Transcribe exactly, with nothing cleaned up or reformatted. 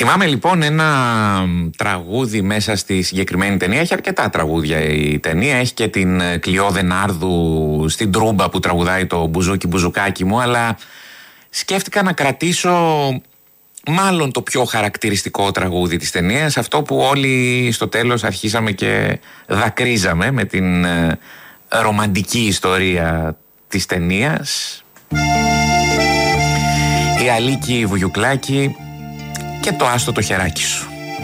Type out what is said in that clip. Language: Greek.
Θυμάμαι λοιπόν ένα τραγούδι μέσα στη συγκεκριμένη ταινία. Έχει αρκετά τραγούδια η ταινία. Έχει και την Κλειό Δενάρδου στην Τρούμπα που τραγουδάει το μπουζούκι μπουζουκάκι μου. Αλλά σκέφτηκα να κρατήσω μάλλον το πιο χαρακτηριστικό τραγούδι της ταινίας. Αυτό που όλοι στο τέλος αρχίσαμε και δακρύζαμε με την ρομαντική ιστορία της ταινίας. Η Αλίκη Βουγιουκλάκη και το άστο το χεράκι σου.